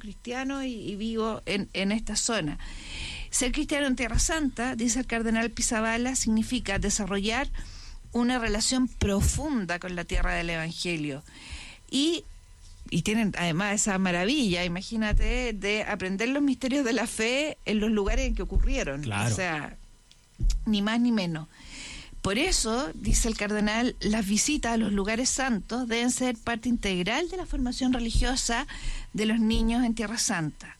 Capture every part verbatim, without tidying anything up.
cristiano y, y vivo en, en esta zona. Ser cristiano en Tierra Santa, dice el cardenal Pizzaballa, significa desarrollar una relación profunda con la tierra del Evangelio. Y, y tienen además esa maravilla, imagínate, de aprender los misterios de la fe en los lugares en que ocurrieron. Claro. O sea, ni más ni menos. Por eso, dice el cardenal, las visitas a los lugares santos deben ser parte integral de la formación religiosa de los niños en Tierra Santa.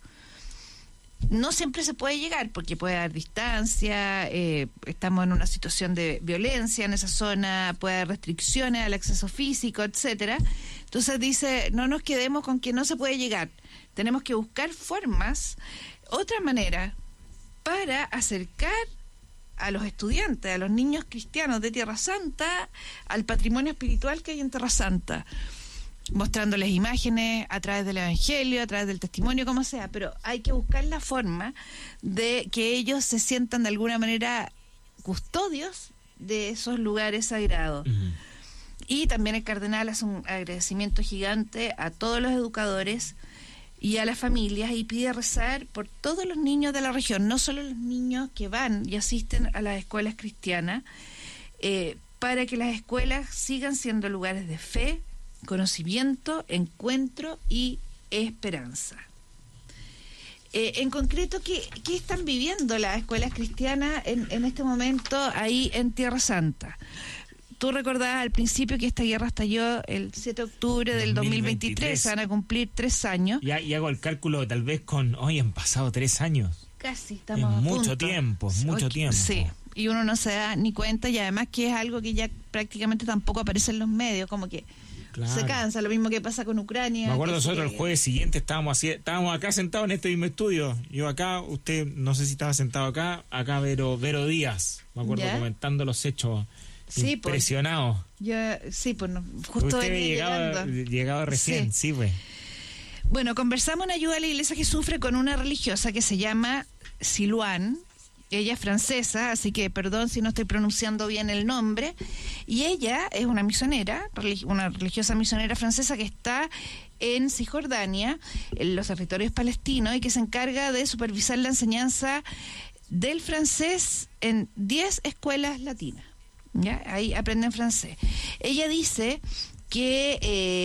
No siempre se puede llegar porque puede haber distancia, eh, estamos en una situación de violencia en esa zona, puede haber restricciones al acceso físico, etcétera. Entonces dice, no nos quedemos con que no se puede llegar, tenemos que buscar formas, otra manera para acercar a los estudiantes, a los niños cristianos de Tierra Santa, al patrimonio espiritual que hay en Tierra Santa, mostrándoles imágenes a través del Evangelio, a través del testimonio, como sea, pero hay que buscar la forma de que ellos se sientan de alguna manera custodios de esos lugares sagrados. Uh-huh. Y también el cardenal hace un agradecimiento gigante a todos los educadores y a las familias y pide rezar por todos los niños de la región, no solo los niños que van y asisten a las escuelas cristianas, eh, para que las escuelas sigan siendo lugares de fe, conocimiento, encuentro y esperanza. Eh, en concreto, ¿qué, ¿qué están viviendo las escuelas cristianas en, en este momento ahí en Tierra Santa? Tú recordabas al principio que esta guerra estalló el siete de octubre del dos mil veintitrés, van a cumplir tres años. Ya, y hago el cálculo tal vez con, hoy han pasado tres años. Casi, estamos es a mucho punto. tiempo, mucho Ocho, tiempo. Sí, y uno no se da ni cuenta y además que es algo que ya prácticamente tampoco aparece en los medios, como que claro. Se cansa, lo mismo que pasa con Ucrania. Me acuerdo nosotros que... el jueves siguiente estábamos así, estábamos acá sentados en este mismo estudio. Yo acá, usted no sé si estaba sentado acá, acá Vero, Vero Díaz, me acuerdo ¿Ya? comentando los hechos. Sí, impresionado. Pues, yo, sí, pues no, justo usted venía llegaba, llegaba recién, sí. sí pues. Bueno, conversamos en Ayuda a la Iglesia que Sufre con una religiosa que se llama Siluan. Ella es francesa, así que perdón si no estoy pronunciando bien el nombre. Y ella es una misionera, una religiosa misionera francesa que está en Cisjordania, en los territorios palestinos, y que se encarga de supervisar la enseñanza del francés en diez escuelas latinas. ¿Ya? Ahí aprenden francés. Ella dice que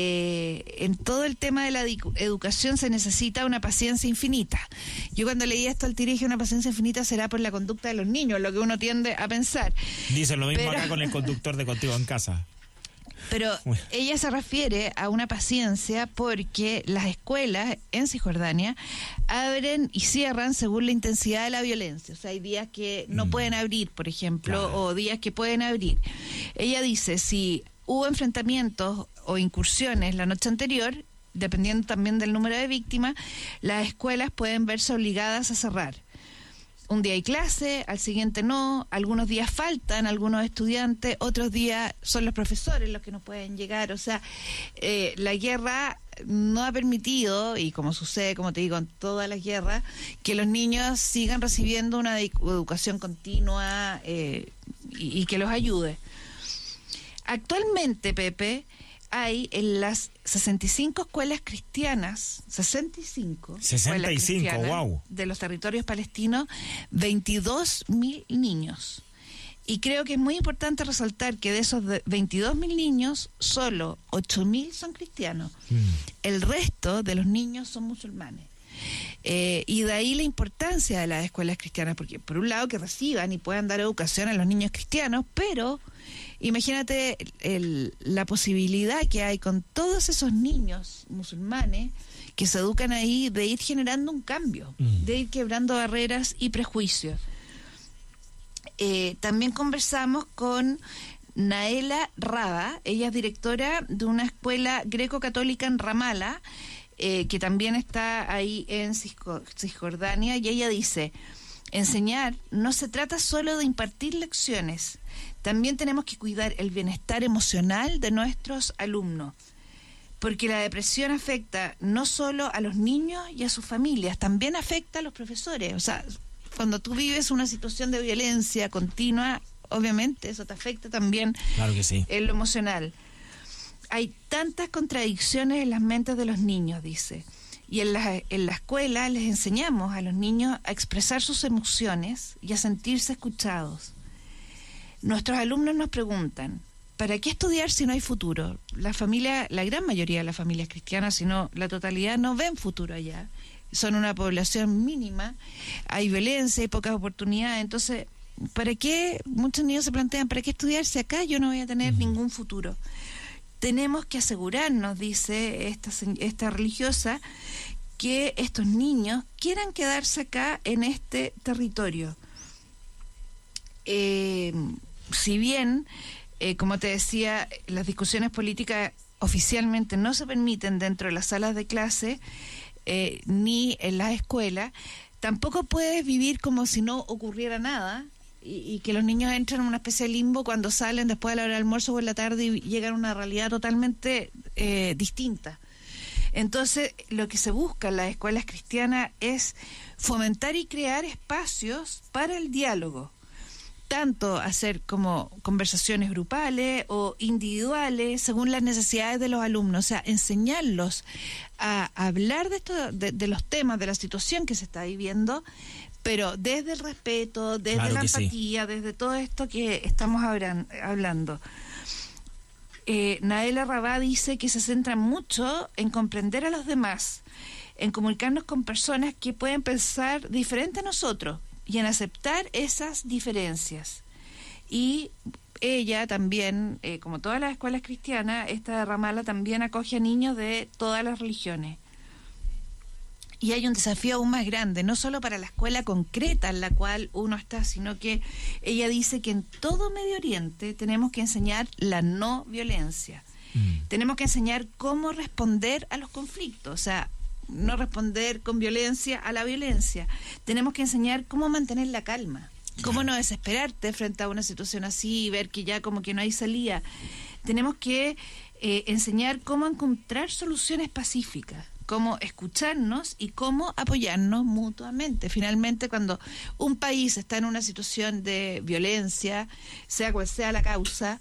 eh, en todo el tema de la educación se necesita una paciencia infinita. Yo cuando leí esto al tiro dije, una paciencia infinita será por la conducta de los niños, lo que uno tiende a pensar. Dicen lo mismo pero, acá con el conductor de Contigo en Casa. Pero ella se refiere a una paciencia porque las escuelas en Cisjordania abren y cierran según la intensidad de la violencia. O sea, hay días que no mm. pueden abrir, por ejemplo, claro. o días que pueden abrir. Ella dice, si hubo enfrentamientos o incursiones la noche anterior, dependiendo también del número de víctimas, las escuelas pueden verse obligadas a cerrar. Un día hay clase, al siguiente no, algunos días faltan algunos estudiantes, otros días son los profesores los que no pueden llegar. O sea, eh, la guerra no ha permitido, y como sucede, como te digo, en todas las guerras, que los niños sigan recibiendo una educación continua eh, y, y que los ayude. Actualmente, Pepe, hay en las sesenta y cinco escuelas cristianas, sesenta y cinco, sesenta y cinco, wow, de los territorios palestinos, veintidós mil niños. Y creo que es muy importante resaltar que de esos veintidós mil niños, solo ocho mil son cristianos. Mm. El resto de los niños son musulmanes. Eh, y de ahí la importancia de las escuelas cristianas, porque por un lado que reciban y puedan dar educación a los niños cristianos, pero imagínate el, la posibilidad que hay con todos esos niños musulmanes que se educan ahí de ir generando un cambio, mm. de ir quebrando barreras y prejuicios. Eh, también conversamos con Naela Raba, ella es directora de una escuela greco-católica en Ramala, eh, que también está ahí en Cisjordania, y ella dice, enseñar no se trata solo de impartir lecciones, también tenemos que cuidar el bienestar emocional de nuestros alumnos, porque la depresión afecta no solo a los niños y a sus familias, también afecta a los profesores. O sea, cuando tú vives una situación de violencia continua, obviamente eso te afecta también, claro que sí, en lo emocional. Hay tantas contradicciones en las mentes de los niños, dice, Y en la, en la escuela les enseñamos a los niños a expresar sus emociones y a sentirse escuchados. Nuestros alumnos nos preguntan, ¿para qué estudiar si no hay futuro? La familia, la gran mayoría de las familias cristianas, si no la totalidad, no ven futuro allá. Son una población mínima, hay violencia, hay pocas oportunidades. Entonces, ¿para qué? Muchos niños se plantean, ¿para qué estudiar si acá yo no voy a tener uh-huh. ningún futuro? Tenemos que asegurarnos, dice esta, esta religiosa, que estos niños quieran quedarse acá en este territorio. Eh, si bien, eh, como te decía, las discusiones políticas oficialmente no se permiten dentro de las salas de clase, eh, ni en las escuelas, tampoco puedes vivir como si no ocurriera nada, y, y que los niños entran en una especie de limbo cuando salen después de la hora del almuerzo o en la tarde y llegan a una realidad totalmente eh, distinta. Entonces, lo que se busca en las escuelas cristianas es fomentar y crear espacios para el diálogo, tanto hacer como conversaciones grupales o individuales según las necesidades de los alumnos, o sea, enseñarlos a hablar de, esto, de, de los temas, de la situación que se está viviendo, pero desde el respeto, desde claro la empatía, sí. desde todo esto que estamos hablan, hablando. Eh, Naela Rabá dice que se centra mucho en comprender a los demás, en comunicarnos con personas que pueden pensar diferente a nosotros y en aceptar esas diferencias. Y ella también, eh, como todas las escuelas cristianas, esta de Ramallah también acoge a niños de todas las religiones. Y hay un desafío aún más grande, no solo para la escuela concreta en la cual uno está, sino que ella dice que en todo Medio Oriente tenemos que enseñar la no violencia. Mm. Tenemos que enseñar cómo responder a los conflictos, o sea, no responder con violencia a la violencia. Tenemos que enseñar cómo mantener la calma, cómo no desesperarte frente a una situación así y ver que ya como que no hay salida. Tenemos que eh, enseñar cómo encontrar soluciones pacíficas, cómo escucharnos y cómo apoyarnos mutuamente. Finalmente, cuando un país está en una situación de violencia, sea cual sea la causa,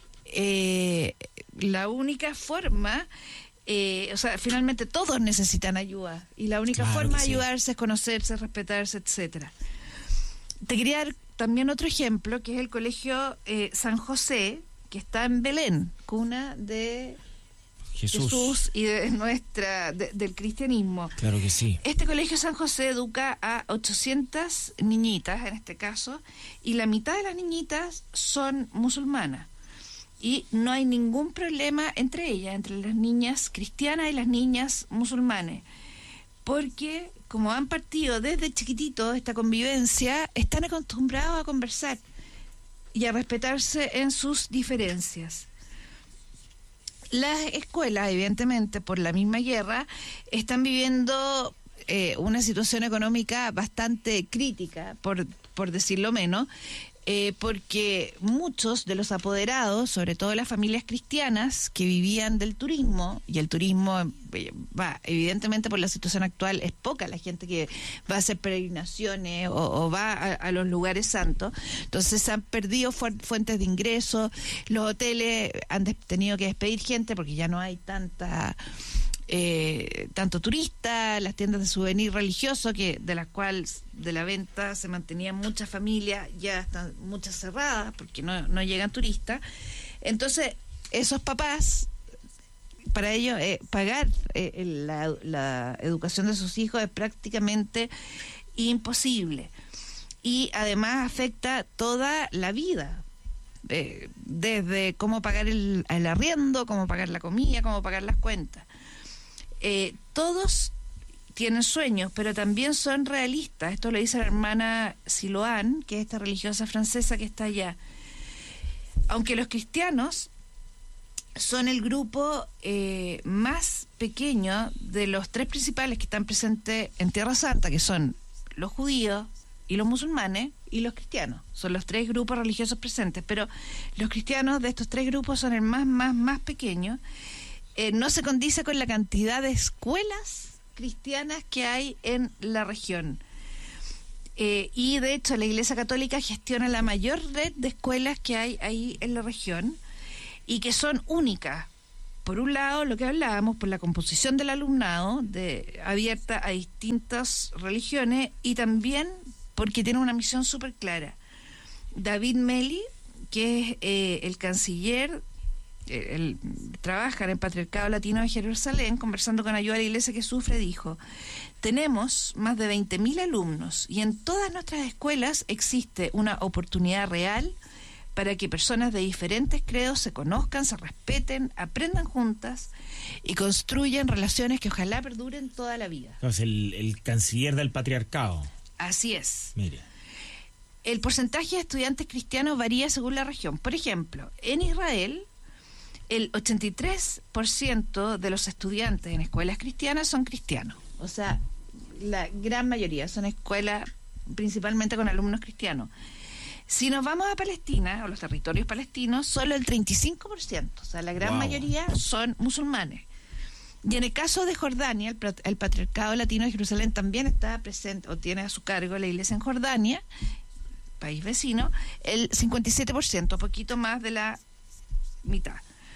eh, la única forma, eh, o sea, finalmente todos necesitan ayuda, y la única claro forma de sí. ayudarse es conocerse, respetarse, etcétera. Te quería dar también otro ejemplo, que es el Colegio eh, San José, que está en Belén, cuna de Jesús, Jesús y de nuestra de, del cristianismo. Claro que sí. Este Colegio San José educa a ochocientas niñitas, en este caso, y la mitad de las niñitas son musulmanas. Y no hay ningún problema entre ellas, entre las niñas cristianas y las niñas musulmanes, porque como han partido desde chiquititos esta convivencia, están acostumbrados a conversar y a respetarse en sus diferencias. Las escuelas, evidentemente, por la misma guerra, están viviendo eh, una situación económica bastante crítica, por, por decirlo menos, eh, porque muchos de los apoderados, sobre todo las familias cristianas que vivían del turismo, y el turismo eh, va, evidentemente por la situación actual, es poca la gente que va a hacer peregrinaciones o, o va a, a los lugares santos, entonces se han perdido fu- fuentes de ingresos, los hoteles han des- tenido que despedir gente porque ya no hay tanta... Eh, tanto turistas, las tiendas de souvenir religioso, que de las cuales de la venta se mantenían muchas familias, ya están muchas cerradas porque no, no llegan turistas. Entonces, esos papás, para ellos, eh, pagar eh, la, la educación de sus hijos es prácticamente imposible. Y además afecta toda la vida. Eh, desde cómo pagar el, el arriendo, cómo pagar la comida, cómo pagar las cuentas. Eh, todos tienen sueños, pero también son realistas. Esto lo dice la hermana Siloane, que es esta religiosa francesa que está allá. Aunque los cristianos son el grupo eh, más pequeño de los tres principales que están presentes en Tierra Santa, que son los judíos y los musulmanes y los cristianos. Son los tres grupos religiosos presentes, pero los cristianos de estos tres grupos son el más, más, más pequeño. Eh, no se condice con la cantidad de escuelas cristianas que hay en la región. Eh, y de hecho la Iglesia Católica gestiona la mayor red de escuelas que hay ahí en la región y que son únicas, por un lado, lo que hablábamos, por la composición del alumnado, de abierta a distintas religiones, y también porque tiene una misión súper clara. David Meli, que es eh, el canciller, eh, el, trabaja en el Patriarcado Latino de Jerusalén, conversando con Ayuda a la Iglesia que Sufre, dijo: tenemos más de veinte mil alumnos y en todas nuestras escuelas existe una oportunidad real para que personas de diferentes credos se conozcan, se respeten, aprendan juntas y construyan relaciones que ojalá perduren toda la vida. Entonces, el, el canciller del patriarcado. Así es. Mire. El porcentaje de estudiantes cristianos varía según la región. Por ejemplo, en Israel, el ochenta y tres por ciento de los estudiantes en escuelas cristianas son cristianos. O sea, la gran mayoría son escuelas principalmente con alumnos cristianos. Si nos vamos a Palestina, o los territorios palestinos, solo el treinta y cinco por ciento, o sea, la gran wow. mayoría son musulmanes. Y en el caso de Jordania, el, el Patriarcado Latino de Jerusalén también está presente, o tiene a su cargo la iglesia en Jordania, país vecino, el cincuenta y siete por ciento, poquito más de la mitad.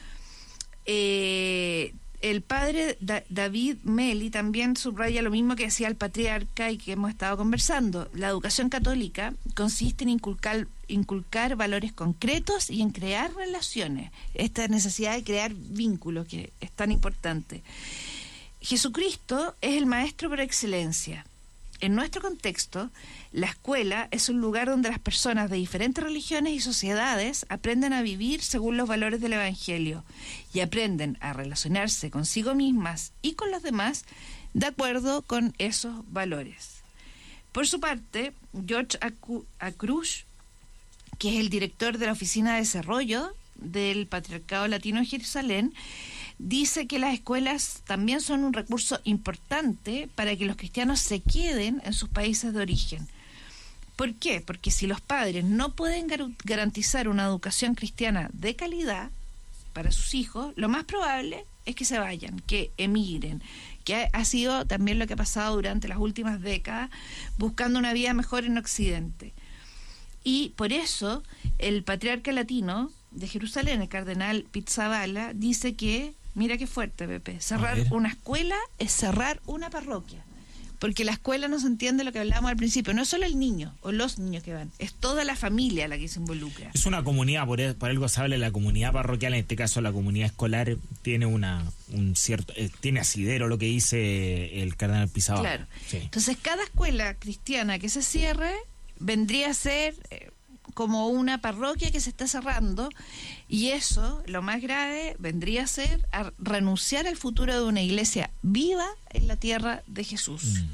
Eh... El padre da- David Meli también subraya lo mismo que decía el patriarca y que hemos estado conversando. La educación católica consiste en inculcar, inculcar valores concretos y en crear relaciones. Esta necesidad de crear vínculos que es tan importante. Jesucristo es el maestro por excelencia. En nuestro contexto, la escuela es un lugar donde las personas de diferentes religiones y sociedades aprenden a vivir según los valores del Evangelio y aprenden a relacionarse consigo mismas y con los demás de acuerdo con esos valores. Por su parte, George Akrush, que es el director de la Oficina de Desarrollo del Patriarcado Latino de Jerusalén, dice que las escuelas también son un recurso importante para que los cristianos se queden en sus países de origen. ¿Por qué? Porque si los padres no pueden gar- garantizar una educación cristiana de calidad para sus hijos, lo más probable es que se vayan, que emigren, que ha, ha sido también lo que ha pasado durante las últimas décadas, buscando una vida mejor en Occidente. Y por eso el patriarca latino de Jerusalén, el cardenal Pizzaballa, dice que, mira qué fuerte, Pepe, cerrar una escuela es cerrar una parroquia. Porque la escuela no se entiende lo que hablábamos al principio, no es solo el niño o los niños que van, es toda la familia la que se involucra. Es una comunidad, por, por algo se habla de la comunidad parroquial, en este caso la comunidad escolar tiene una un cierto eh, tiene asidero, lo que dice el cardenal Pizzaballa. Claro, sí. Entonces cada escuela cristiana que se cierre vendría a ser eh, como una parroquia que se está cerrando, y eso, lo más grave, vendría a ser a renunciar al futuro de una iglesia viva en la tierra de Jesús. Mm.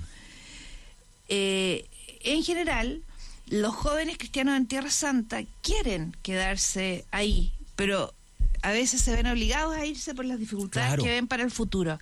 Eh, en general, los jóvenes cristianos en Tierra Santa quieren quedarse ahí, pero a veces se ven obligados a irse por las dificultades claro. que ven para el futuro.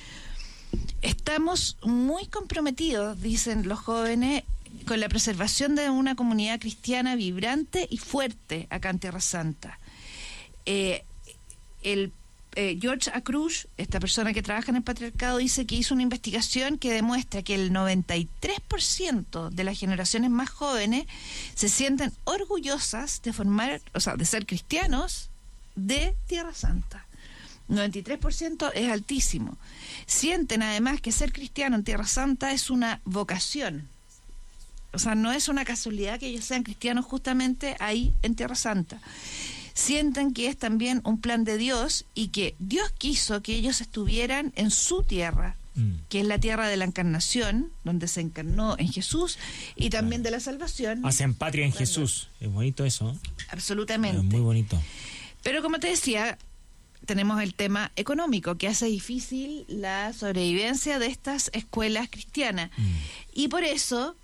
Estamos muy comprometidos, dicen los jóvenes, con la preservación de una comunidad cristiana vibrante y fuerte acá en Tierra Santa. Eh, el eh, George Akrush, esta persona que trabaja en el patriarcado, dice que hizo una investigación que demuestra que el noventa y tres por ciento de las generaciones más jóvenes se sienten orgullosas de formar, o sea, de ser cristianos de Tierra Santa. noventa y tres por ciento es altísimo. Sienten además que ser cristiano en Tierra Santa es una vocación. O sea, no es una casualidad que ellos sean cristianos justamente ahí en Tierra Santa. Sienten que es también un plan de Dios y que Dios quiso que ellos estuvieran en su tierra, mm. que es la tierra de la encarnación, donde se encarnó en Jesús, y también claro. de la salvación. Hacen patria en bueno, Jesús. Es bonito eso. Absolutamente. Es muy bonito. Pero como te decía, tenemos el tema económico, que hace difícil la sobrevivencia de estas escuelas cristianas. Mm. Y por eso...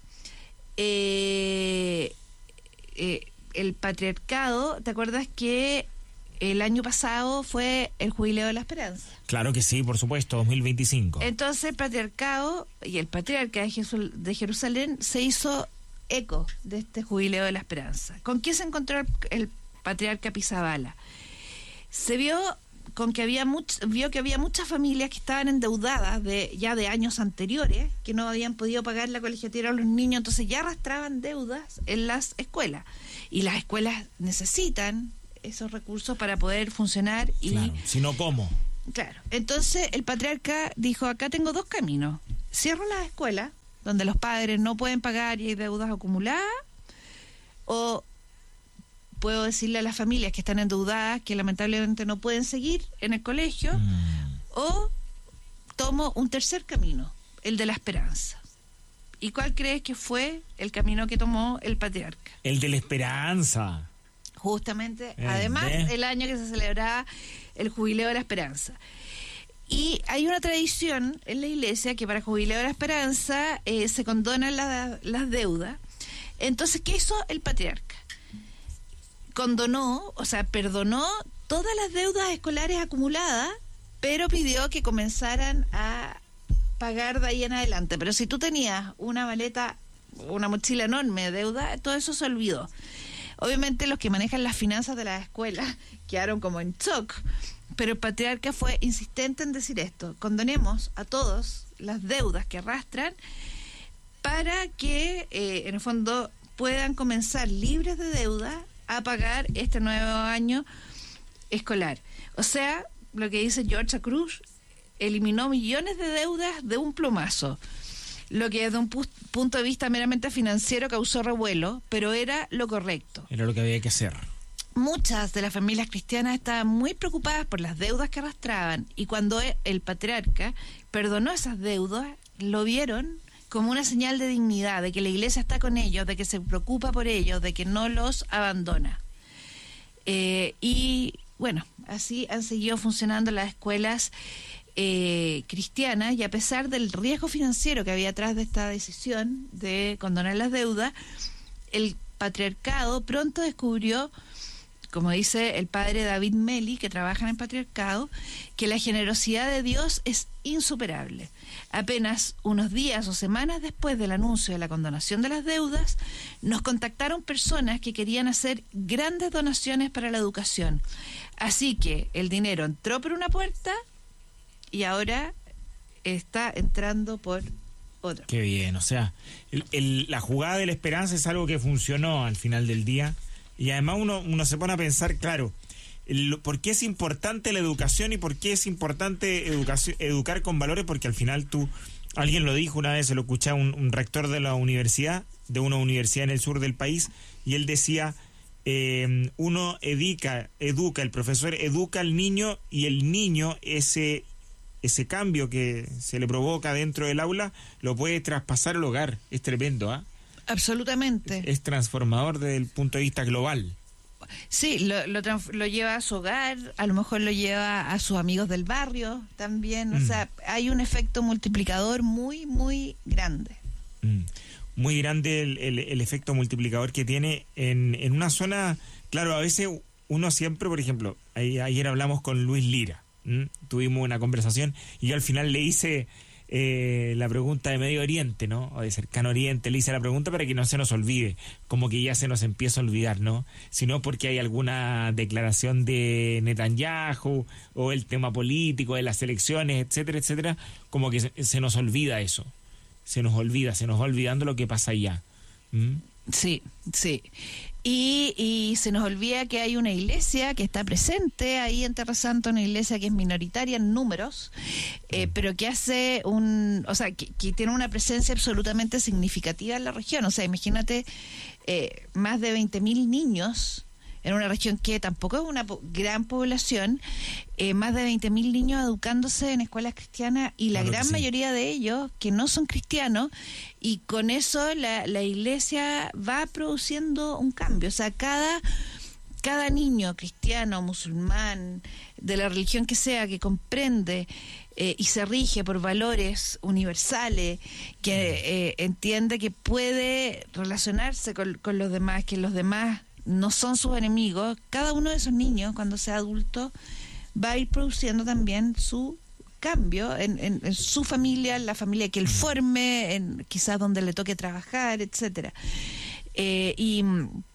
Eh, eh, el patriarcado, ¿te acuerdas que el año pasado fue el Jubileo de la Esperanza? Claro que sí, por supuesto, dos mil veinticinco. Entonces el patriarcado y el patriarca de, Jesús, de Jerusalén se hizo eco de este Jubileo de la Esperanza. ¿Con quién se encontró el, el patriarca Pizzaballa? Se vio con que había much, vio que había muchas familias que estaban endeudadas de ya de años anteriores, que no habían podido pagar la colegiatura a los niños, entonces ya arrastraban deudas en las escuelas, y las escuelas necesitan esos recursos para poder funcionar. Y claro, si no, ¿cómo? Claro. Entonces el patriarca dijo, acá tengo dos caminos. Cierro las escuelas, donde los padres no pueden pagar y hay deudas acumuladas, o puedo decirle a las familias que están endeudadas que lamentablemente no pueden seguir en el colegio, mm. o tomo un tercer camino, el de la esperanza. ¿Y cuál crees que fue el camino que tomó el patriarca? El de la esperanza. Justamente, Eh, además, ¿eh? el año que se celebraba el Jubileo de la Esperanza. Y hay una tradición en la iglesia que para el Jubileo de la Esperanza eh, se condonan la, las deudas. Entonces, ¿qué hizo el patriarca? Condonó, o sea, perdonó todas las deudas escolares acumuladas, pero pidió que comenzaran a pagar de ahí en adelante. Pero si tú tenías una maleta, una mochila enorme de deuda, todo eso se olvidó. Obviamente los que manejan las finanzas de las escuelas quedaron como en shock, pero el patriarca fue insistente en decir esto: condonemos a todos las deudas que arrastran para que eh, en el fondo puedan comenzar libres de deuda a pagar este nuevo año escolar. O sea, lo que dice George Cruz, eliminó millones de deudas de un plumazo, lo que desde un pu- punto de vista meramente financiero causó revuelo, pero era lo correcto. Era lo que había que hacer. Muchas de las familias cristianas estaban muy preocupadas por las deudas que arrastraban, y cuando el patriarca perdonó esas deudas, lo vieron como una señal de dignidad, de que la iglesia está con ellos, de que se preocupa por ellos, de que no los abandona. Eh, y bueno, así han seguido funcionando las escuelas eh, cristianas, y a pesar del riesgo financiero que había atrás de esta decisión de condonar las deudas, el patriarcado pronto descubrió, como dice el padre David Meli, que trabaja en el patriarcado, que la generosidad de Dios es insuperable. Apenas unos días o semanas después del anuncio de la condonación de las deudas, nos contactaron personas que querían hacer grandes donaciones para la educación. Así que el dinero entró por una puerta y ahora está entrando por otra. Qué bien, o sea, el, el, la jugada de la esperanza es algo que funcionó al final del día. Y además uno, uno se pone a pensar, claro, el, ¿por qué es importante la educación y por qué es importante educación, educar con valores? Porque al final tú, alguien lo dijo una vez, se lo escuché a un, un rector de la universidad, de una universidad en el sur del país, y él decía, eh, uno educa, educa, el profesor educa al niño, y el niño ese, ese cambio que se le provoca dentro del aula lo puede traspasar al hogar. Es tremendo, ¿ah? ¿eh? Absolutamente. Es, es transformador desde el punto de vista global. Sí, lo, lo, lo lleva a su hogar, a lo mejor lo lleva a sus amigos del barrio también. Mm. O sea, hay un efecto multiplicador muy, muy grande. Mm. Muy grande el, el, el efecto multiplicador que tiene en, en una zona. Claro, a veces uno siempre, por ejemplo, ayer hablamos con Luis Lira, ¿m? Tuvimos una conversación y yo al final le hice Eh, la pregunta de Medio Oriente, ¿no? O de Cercano Oriente, le hice la pregunta para que no se nos olvide, como que ya se nos empieza a olvidar, ¿no? Sino porque hay alguna declaración de Netanyahu o el tema político de las elecciones, etcétera, etcétera, como que se, se nos olvida eso, se nos olvida, se nos va olvidando lo que pasa allá. ¿Mm? Sí, sí. Y, y se nos olvida que hay una iglesia que está presente ahí en Tierra Santa, una iglesia que es minoritaria en números, eh, pero que hace un, o sea, que, que tiene una presencia absolutamente significativa en la región. O sea, imagínate, eh, más de veinte mil niños en una región que tampoco es una po- gran población, eh, más de veinte mil niños educándose en escuelas cristianas, y la claro gran sí. mayoría de ellos que no son cristianos, y con eso la, la iglesia va produciendo un cambio. O sea, cada, cada niño cristiano, musulmán, de la religión que sea, que comprende eh, y se rige por valores universales, que eh, entiende que puede relacionarse con, con los demás, que los demás no son sus enemigos, cada uno de esos niños, cuando sea adulto, va a ir produciendo también su cambio en, en, en su familia, en la familia que él forme, en quizás donde le toque trabajar, etcétera. Eh, y,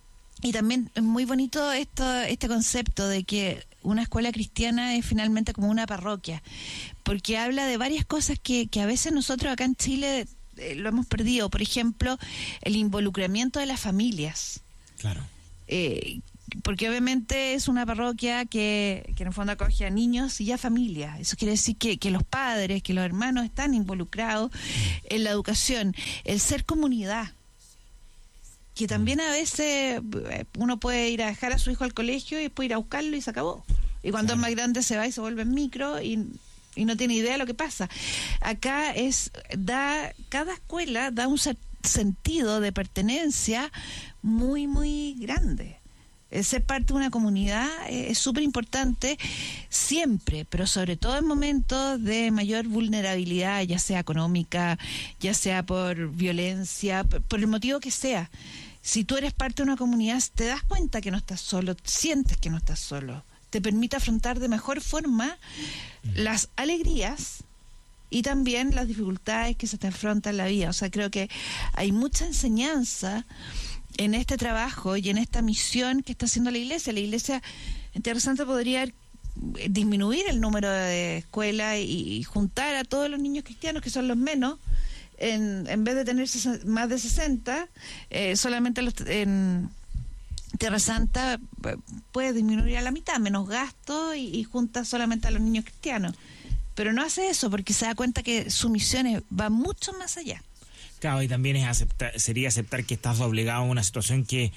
y también es muy bonito esto, este concepto de que una escuela cristiana es finalmente como una parroquia, porque habla de varias cosas que, que a veces nosotros acá en Chile eh, lo hemos perdido. Por ejemplo, el involucramiento de las familias. Claro. Eh, porque obviamente es una parroquia que, que en el fondo acoge a niños y a familias. Eso quiere decir que, que los padres, que los hermanos están involucrados en la educación, el ser comunidad, que también a veces uno puede ir a dejar a su hijo al colegio y después ir a buscarlo y se acabó. Y cuando claro. es más grande se va y se vuelve en micro y, y no tiene idea de lo que pasa. Acá es, da, cada escuela da un sentido de pertenencia muy, muy grande. Ser parte de una comunidad es súper importante siempre, pero sobre todo en momentos de mayor vulnerabilidad, ya sea económica, ya sea por violencia, por el motivo que sea. Si tú eres parte de una comunidad, te das cuenta que no estás solo, sientes que no estás solo. Te permite afrontar de mejor forma las alegrías y también las dificultades que se te afrontan en la vida. O sea, creo que hay mucha enseñanza en este trabajo y en esta misión que está haciendo la Iglesia. La Iglesia en Tierra Santa podría disminuir el número de escuelas y, y juntar a todos los niños cristianos, que son los menos, en, en vez de tener más de sesenta, eh, solamente los, en Tierra Santa puede disminuir a la mitad, menos gastos y, y junta solamente a los niños cristianos. Pero no hace eso porque se da cuenta que su misión va mucho más allá. Claro, y también es aceptar, sería aceptar que estás obligado a una situación que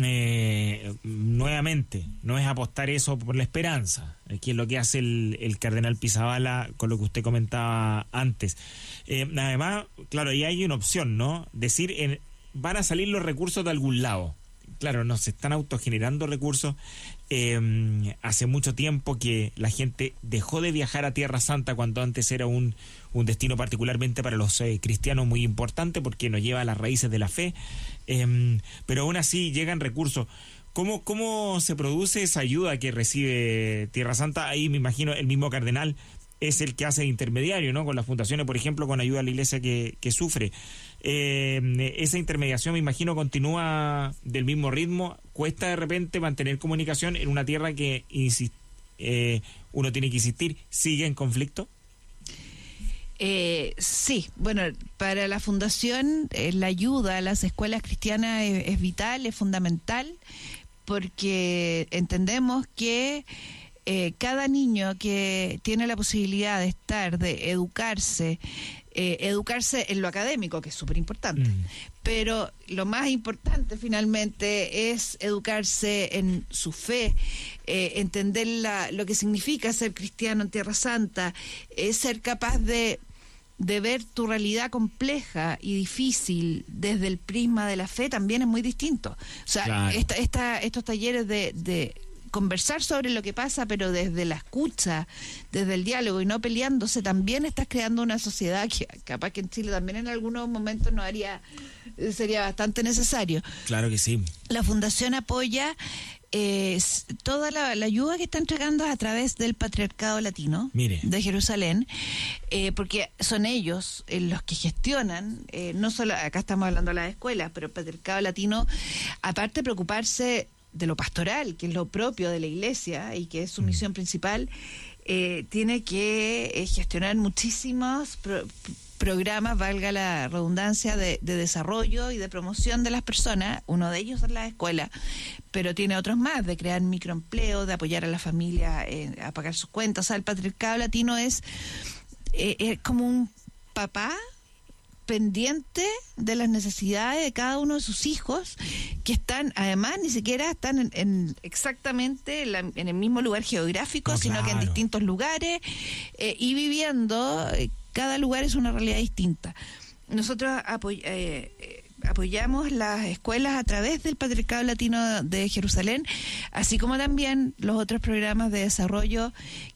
eh, nuevamente no es apostar eso por la esperanza, que es lo que hace el, el cardenal Pizzaballa con lo que usted comentaba antes. Eh, además, claro, ahí hay una opción, ¿no? Decir, en, van a salir los recursos de algún lado. Claro, no se están autogenerando recursos. Eh, hace mucho tiempo que la gente dejó de viajar a Tierra Santa cuando antes era un, un destino particularmente para los eh, cristianos muy importante porque nos lleva a las raíces de la fe, eh, pero aún así llegan recursos. ¿Cómo, ¿Cómo se produce esa ayuda que recibe Tierra Santa? Ahí me imagino el mismo cardenal es el que hace de intermediario, ¿no? Con las fundaciones, por ejemplo, con ayuda a la iglesia que, que sufre. Eh, esa intermediación, me imagino, continúa del mismo ritmo. Cuesta de repente mantener comunicación en una tierra que insist, eh, uno tiene que insistir, sigue en conflicto. Eh, sí, bueno, para la fundación eh, la ayuda a las escuelas cristianas es, es vital, es fundamental, porque entendemos que Eh, cada niño que tiene la posibilidad de estar, de educarse, eh, educarse en lo académico, que es súper importante, mm. pero lo más importante finalmente es educarse en su fe, eh, entender la, lo que significa ser cristiano en Tierra Santa, eh, ser capaz de, de ver tu realidad compleja y difícil desde el prisma de la fe también es muy distinto. O sea, claro. esta, esta, estos talleres de... de conversar sobre lo que pasa, pero desde la escucha, desde el diálogo y no peleándose, también estás creando una sociedad que capaz que en Chile también en algunos momentos no haría, sería bastante necesario. Claro que sí. La Fundación apoya eh, toda la, la ayuda que está entregando a través del Patriarcado Latino Mire. de Jerusalén, eh, porque son ellos eh, los que gestionan, eh, no solo, acá estamos hablando de las escuelas, pero el Patriarcado Latino, aparte de preocuparse de lo pastoral, que es lo propio de la iglesia y que es su misión principal, eh, tiene que eh, gestionar muchísimos pro, programas, valga la redundancia, de, de desarrollo y de promoción de las personas. Uno de ellos es la escuela, pero tiene otros más, de crear microempleo, de apoyar a la familia eh, a pagar sus cuentas. O sea, el Patriarcado Latino es, eh, es como un papá pendiente de las necesidades de cada uno de sus hijos, que están, además, ni siquiera están en, en exactamente en, la, en el mismo lugar geográfico, no, sino claro. que en distintos lugares, eh, y viviendo, eh, cada lugar es una realidad distinta. Nosotros apoy, eh, eh, apoyamos las escuelas a través del Patriarcado Latino de Jerusalén, así como también los otros programas de desarrollo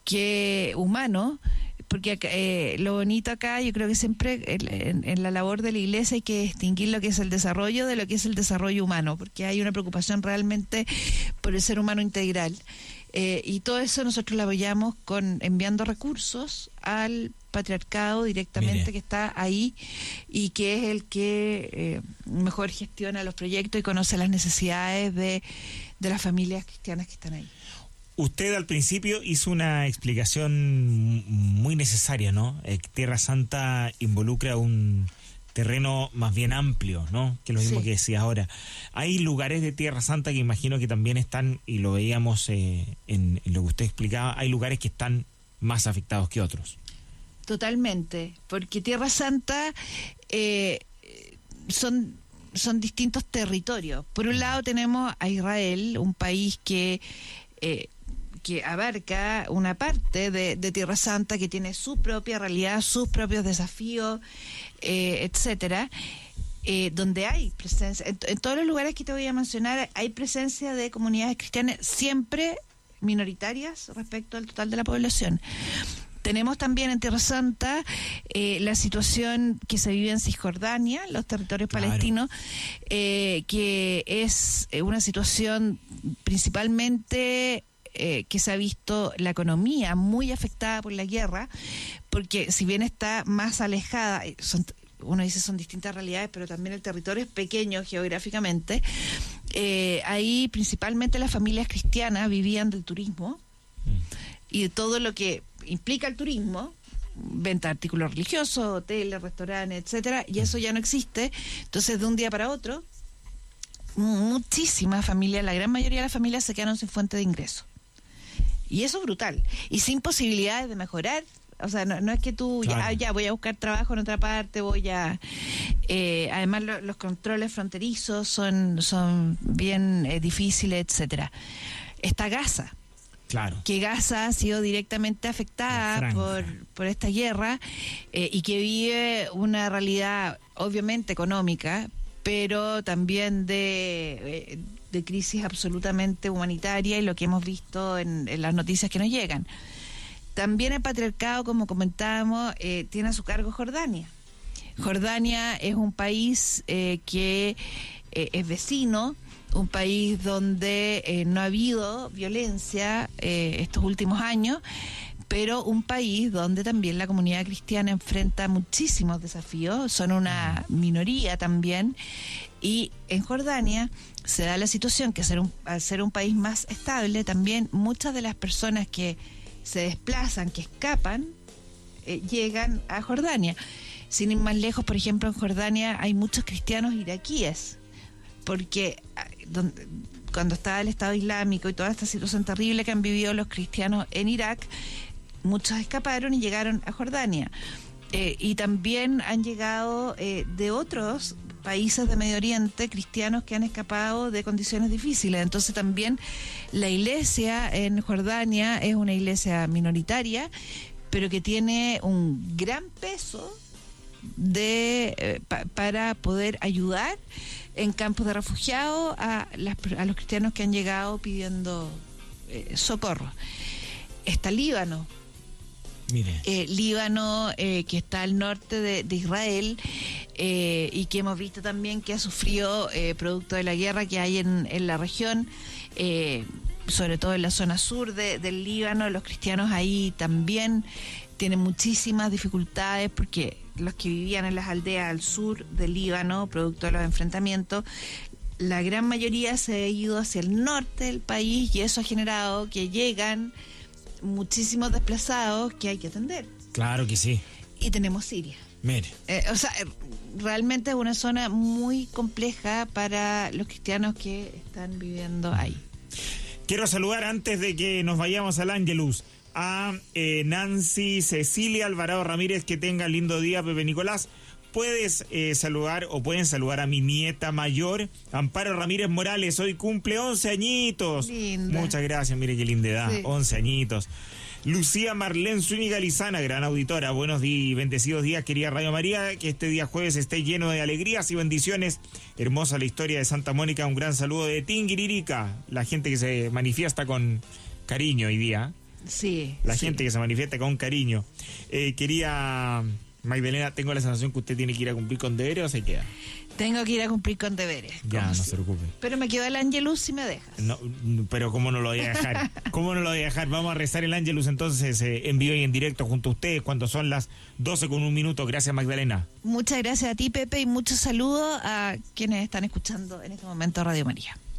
que humano, porque eh, lo bonito acá, yo creo que siempre en, en la labor de la iglesia hay que distinguir lo que es el desarrollo de lo que es el desarrollo humano, porque hay una preocupación realmente por el ser humano integral. Eh, y todo eso nosotros lo apoyamos con enviando recursos al patriarcado directamente, Mire. que está ahí y que es el que eh, mejor gestiona los proyectos y conoce las necesidades de, de las familias cristianas que están ahí. Usted al principio hizo una explicación muy necesaria, ¿no? Eh, Tierra Santa involucra un terreno más bien amplio, ¿no? Que lo mismo Sí. que decía ahora. Hay lugares de Tierra Santa que imagino que también están, y lo veíamos eh, en, en lo que usted explicaba, hay lugares que están más afectados que otros. Totalmente, porque Tierra Santa eh, son, son distintos territorios. Por un lado tenemos a Israel, un país que... Eh, que abarca una parte de, de Tierra Santa que tiene su propia realidad, sus propios desafíos, eh, etcétera, eh, donde hay presencia, en, en todos los lugares que te voy a mencionar, hay presencia de comunidades cristianas siempre minoritarias respecto al total de la población. Tenemos también en Tierra Santa eh, la situación que se vive en Cisjordania, los territorios Claro. palestinos, eh, que es eh, una situación principalmente... Eh, que se ha visto la economía muy afectada por la guerra, porque si bien está más alejada, son, uno dice son distintas realidades, pero también el territorio es pequeño geográficamente, eh, ahí principalmente las familias cristianas vivían del turismo mm. y de todo lo que implica el turismo, venta de artículos religiosos, hoteles, restaurantes, etcétera, y eso ya no existe. Entonces de un día para otro muchísimas familias, la gran mayoría de las familias se quedaron sin fuente de ingreso. Y eso es brutal. Y sin posibilidades de mejorar. O sea, no, no es que tú, claro. ya, ya voy a buscar trabajo en otra parte, voy a... Eh, además, lo, los controles fronterizos son, son bien eh, difíciles, etcétera. Está Gaza. Claro. Que Gaza ha sido directamente afectada por, por esta guerra eh, y que vive una realidad, obviamente, económica, pero también de... Eh, de crisis absolutamente humanitaria y lo que hemos visto en, en las noticias que nos llegan. También el patriarcado, como comentábamos, eh, tiene a su cargo Jordania. Jordania es un país eh, que eh, es vecino, un país donde eh, no ha habido violencia eh, estos últimos años, pero un país donde también la comunidad cristiana enfrenta muchísimos desafíos, son una minoría también, y en Jordania se da la situación que ser un, al ser un país más estable, también muchas de las personas que se desplazan, que escapan, eh, llegan a Jordania. Sin ir más lejos, por ejemplo, en Jordania hay muchos cristianos iraquíes, porque donde, cuando estaba el Estado Islámico y toda esta situación terrible que han vivido los cristianos en Irak, muchos escaparon y llegaron a Jordania. Eh, y también han llegado eh, de otros países de Medio Oriente, cristianos que han escapado de condiciones difíciles. Entonces también la iglesia en Jordania es una iglesia minoritaria, pero que tiene un gran peso de eh, pa, para poder ayudar en campos de refugiados a, las, a los cristianos que han llegado pidiendo eh, socorro. Está Líbano. Mire. Eh, Líbano, eh, que está al norte de, de Israel, eh, y que hemos visto también que ha sufrido eh, producto de la guerra que hay en, en la región, eh, sobre todo en la zona sur de, del Líbano. Los cristianos ahí también tienen muchísimas dificultades porque los que vivían en las aldeas al sur del Líbano, producto de los enfrentamientos, la gran mayoría se ha ido hacia el norte del país, y eso ha generado que llegan muchísimos desplazados que hay que atender. Claro que sí. Y tenemos Siria. Mire. Eh, o sea, realmente es una zona muy compleja para los cristianos que están viviendo ahí. Quiero saludar antes de que nos vayamos al Ángelus a eh, Nancy Cecilia Alvarado Ramírez. Que tenga lindo día, Pepe Nicolás. Puedes eh, saludar o pueden saludar a mi nieta mayor, Amparo Ramírez Morales. Hoy cumple once añitos. Linda. Muchas gracias, mire qué linda edad, sí. once añitos. Lucía Marlén Zúñiga Lizana, gran auditora. Buenos días y bendecidos días, querida Radio María. Que este día jueves esté lleno de alegrías y bendiciones. Hermosa la historia de Santa Mónica. Un gran saludo de Tinguiririca. La gente que se manifiesta con cariño hoy día. Sí. La sí. gente que se manifiesta con cariño. Eh, quería... Magdalena, tengo la sensación que usted tiene que ir a cumplir con deberes, ¿o se queda? Tengo que ir a cumplir con deberes. Ya, no si... se preocupe. Pero me quedo el Ángelus si me dejas. No, pero ¿cómo no lo voy a dejar? ¿Cómo no lo voy a dejar? Vamos a rezar el Ángelus entonces eh, en vivo y en directo junto a ustedes cuando son las doce con un minuto. Gracias, Magdalena. Muchas gracias a ti, Pepe, y muchos saludos a quienes están escuchando en este momento Radio María.